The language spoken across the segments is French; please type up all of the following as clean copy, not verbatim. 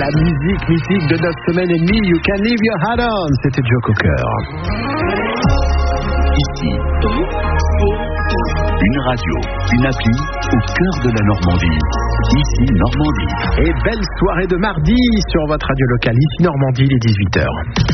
La musique mythique de notre semaine et demie, You Can Leave Your Hat On, c'était Joe Cocker. Ici, une radio, une appli au cœur de la Normandie. Ici, Normandie. Et belle soirée de mardi sur votre radio locale, ici Normandie, il est 18h.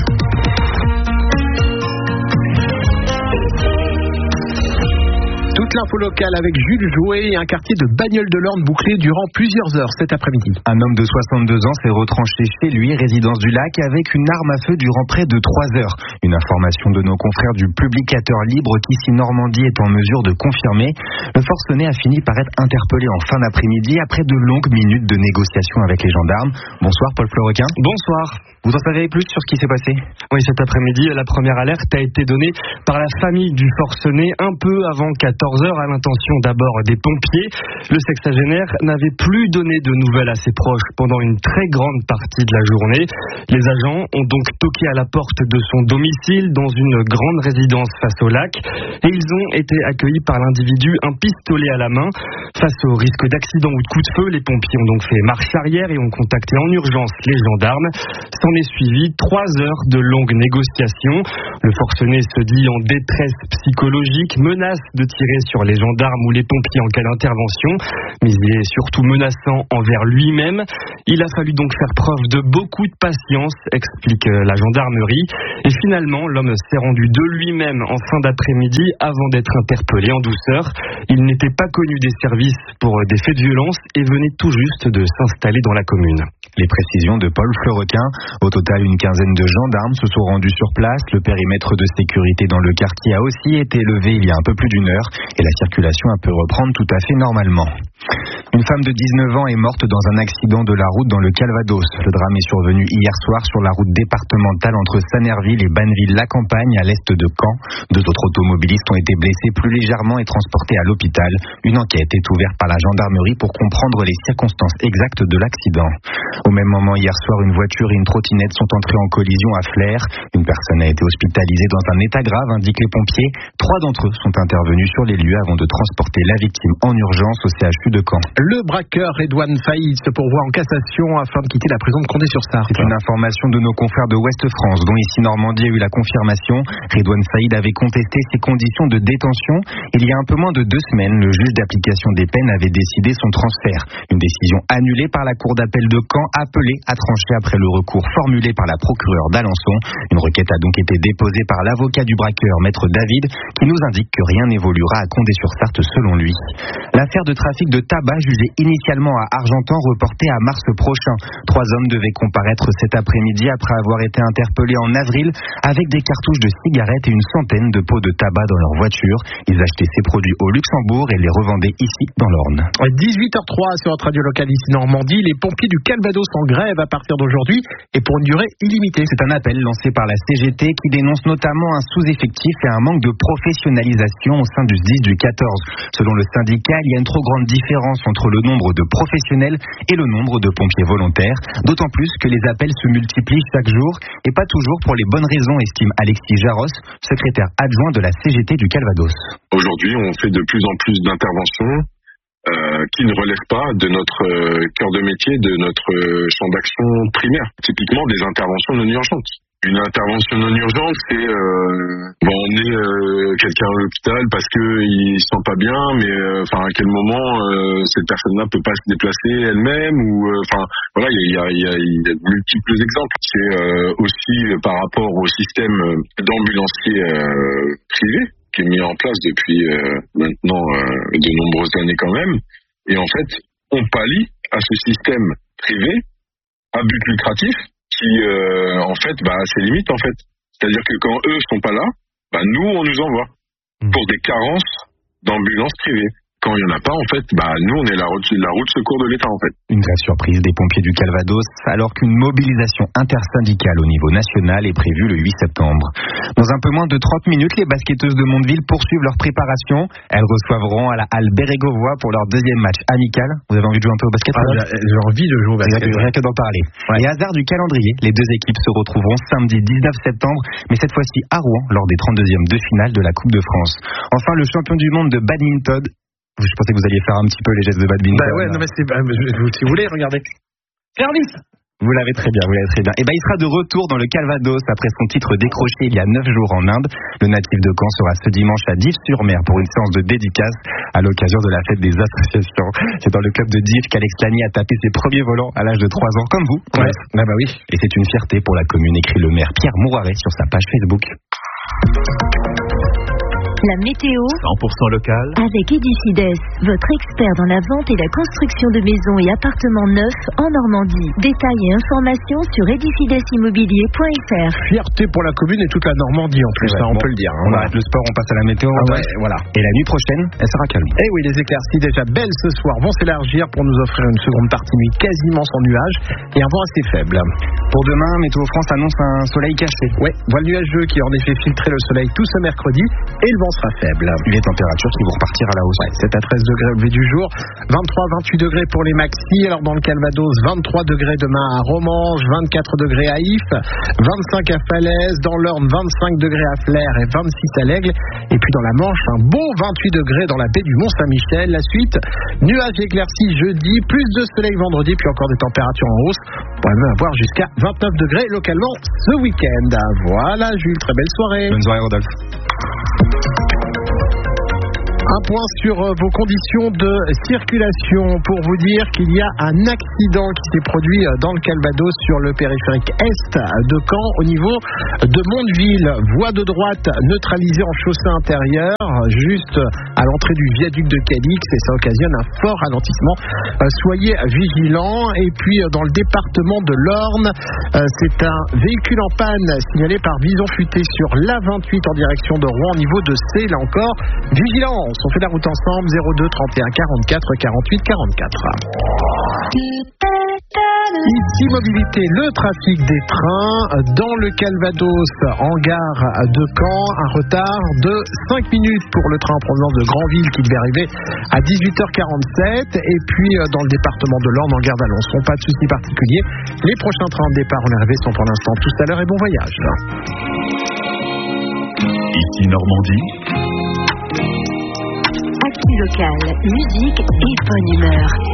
Toute l'info locale avec Jules Jouet et un quartier de Bagnoles-de-l'Orne bouclé durant plusieurs heures cet après-midi. Un homme de 62 ans s'est retranché chez lui, résidence du Lac, avec une arme à feu durant près de 3 heures. Une information de nos confrères du Publicateur Libre qu'ici Normandie est en mesure de confirmer. Le forcené a fini par être interpellé en fin d'après-midi après de longues minutes de négociations avec les gendarmes. Bonsoir Paul Fleurequin. Bonsoir. Vous en savez plus sur ce qui s'est passé ? Oui, cet après-midi, la première alerte a été donnée par la famille du forcené un peu avant 14h à l'intention d'abord des pompiers. Le sexagénaire n'avait plus donné de nouvelles à ses proches pendant une très grande partie de la journée. Les agents ont donc toqué à la porte de son domicile dans une grande résidence face au lac et ils ont été accueillis par l'individu un pistolet à la main. Face au risque d'accident ou de coup de feu, les pompiers ont donc fait marche arrière et ont contacté en urgence les gendarmes. S'en est suivi 3 heures de longues négociations. Le forcené se dit en détresse psychologique, menace de tirer sur les gendarmes ou les pompiers en cas d'intervention, mais il est surtout menaçant envers lui-même. Il a fallu donc faire preuve de beaucoup de patience, explique la gendarmerie. Et finalement, l'homme s'est rendu de lui-même en fin d'après-midi avant d'être interpellé en douceur. Il n'était pas connu des services pour des faits de violence et venait tout juste de s'installer dans la commune. Les précisions de Paul Fleurequin. Au total, une quinzaine de gendarmes se sont rendus sur place. Le périmètre de sécurité dans le quartier a aussi été levé il y a un peu plus d'1 heure et la circulation a pu reprendre tout à fait normalement. Une femme de 19 ans est morte dans un accident de la route dans le Calvados. Le drame est survenu hier soir sur la route départementale entre Sanerville et Banneville-la-Campagne à l'est de Caen. 2 autres automobilistes ont été blessés plus légèrement et transportés à l'hôpital. Une enquête est ouverte par la gendarmerie pour comprendre les circonstances exactes de l'accident. Au même moment, hier soir, une voiture et une trottinette sont entrées en collision à Flers. Une personne a été hospitalisée dans un état grave, indiquent les pompiers. 3 d'entre eux sont intervenus sur les lieux avant de transporter la victime en urgence au CHU de Caen. Le braqueur Redouane Faïd se pourvoit en cassation afin de quitter la prison de Condé-sur-Sarthe. C'est une information de nos confrères de Ouest France, dont ici Normandie a eu la confirmation. Redouane Faïd avait contesté ses conditions de détention. Il y a un peu moins de 2 semaines, le juge d'application des peines avait décidé son transfert. Une décision annulée par la cour d'appel de Caen, appelée à trancher après le recours formulé par la procureure d'Alençon. Une requête a donc été déposée par l'avocat du braqueur, maître David, qui nous indique que rien n'évoluera à Condé-sur-Sarthe selon lui. L'affaire de trafic de tabac jugée initialement à Argentan, reportée à mars prochain. 3 hommes devaient comparaître cet après-midi après avoir été interpellés en avril avec des cartouches de cigarettes et une centaine de pots de tabac dans leur voiture. Ils achetaient ces produits au Luxembourg et les revendaient ici dans l'Orne. 18h03 sur notre radio locale ici Normandie. Les pompiers du Calvados en grève à partir d'aujourd'hui et pour une durée illimitée. C'est un appel lancé par la CGT qui dénonce notamment un sous-effectif et un manque de professionnalisation au sein du SDIS du 14. Selon le syndicat, il y a une trop grande différence entre le nombre de professionnels et le nombre de pompiers volontaires, d'autant plus que les appels se multiplient chaque jour et pas toujours pour les bonnes raisons, estime Alexis Jaros, secrétaire adjoint de la CGT du Calvados. Aujourd'hui, on fait de plus en plus d'interventions qui ne relèvent pas de notre cœur de métier, de notre champ d'action primaire. Typiquement des interventions non urgentes. Une intervention non urgente, c'est on va emmener quelqu'un à l'hôpital parce qu'il se sent pas bien, mais à quel moment cette personne-là peut pas se déplacer elle-même ou voilà, il y a de multiples exemples. C'est aussi par rapport au système d'ambulanciers privés qui est mis en place depuis maintenant de nombreuses années quand même. Et en fait, on pallie à ce système privé à but lucratif qui, en fait, a ses limites, en fait. C'est-à-dire que quand eux sont pas là, nous, on nous envoie pour des carences d'ambulances privées. Quand il n'y en a pas, en fait, nous, on est la route secours de l'État, en fait. Une vraie surprise des pompiers du Calvados, alors qu'une mobilisation intersyndicale au niveau national est prévue le 8 septembre. Dans un peu moins de 30 minutes, les basketteuses de Mondeville poursuivent leur préparation. Elles reçoivront à la halle Bérégovoy pour leur 2e match amical. Vous avez envie de jouer un peu au basket? J'ai envie de jouer au basket. Rien que d'en parler. Ouais. Et hasard du calendrier, les 2 équipes se retrouveront samedi 19 septembre, mais cette fois-ci à Rouen, lors des 32e de finale de la Coupe de France. Enfin, le champion du monde de badminton. Je pensais que vous alliez faire un petit peu les gestes de badminton. Si vous voulez, regardez. Service. Vous l'avez très bien. Et il sera de retour dans le Calvados après son titre décroché il y a 9 jours en Inde. Le natif de Caen sera ce dimanche à Dives-sur-Mer pour une séance de dédicace à l'occasion de la fête des associations. C'est dans le club de Dives qu'Alex Lani a tapé ses premiers volants à l'âge de 3 ans, comme vous. Ouais. Ah bah oui. Et c'est une fierté pour la commune, écrit le maire Pierre Mouaret sur sa page Facebook. La météo 100% local avec Edifides, votre expert dans la vente et la construction de maisons et appartements neufs en Normandie. Détails et informations sur edifidesimmobilier.fr. Fierté pour la commune et toute la Normandie en plus, on peut le dire. On arrête le sport, on passe à la météo. Voilà. Et la nuit prochaine, elle sera calme. Et oui, les éclaircies déjà belles ce soir vont s'élargir pour nous offrir une seconde partie nuit quasiment sans nuages et un vent assez faible. Pour demain, Météo France annonce un soleil caché. Ouais, voile nuageux qui a en effet filtré le soleil tout ce mercredi et le vent sera faible. Les températures qui vont repartir à la hausse. 7 à 13 degrés au lever du jour, 23-28 degrés pour les maxis. Alors dans le Calvados, 23 degrés demain à Romange, 24 degrés à If, 25 à Falaise, dans l'Orne 25 degrés à Flers et 26 à l'Aigle. Et puis dans la Manche, un beau 28 degrés dans la baie du Mont-Saint-Michel. La suite, nuages éclaircis jeudi, plus de soleil vendredi, puis encore des températures en hausse. On pourrait même avoir jusqu'à 29 degrés localement ce week-end. Voilà Jules, très belle soirée. Bonne soirée Rodolphe. Un point sur vos conditions de circulation pour vous dire qu'il y a un accident qui s'est produit dans le Calvados sur le périphérique est de Caen au niveau de Mondeville. Voie de droite neutralisée en chaussée intérieure juste à l'entrée du viaduc de Cadix et ça occasionne un fort ralentissement. Soyez vigilants. Et puis dans le département de l'Orne, c'est un véhicule en panne signalé par Bison Futé sur l'A28 en direction de Rouen au niveau de C. Là encore, vigilance. On fait la route ensemble, 02 31 44 48 44. Ici Mobilité, le trafic des trains dans le Calvados en gare de Caen, un retard de 5 minutes pour le train en provenance de Granville qui devait arriver à 18h47 et puis dans le département de l'Orne en gare d'Alençon, pas de soucis particuliers. Les prochains trains de départ en arrivée sont pour l'instant tous à l'heure et bon voyage. Ici Normandie. Actu local, musique et bonne humeur.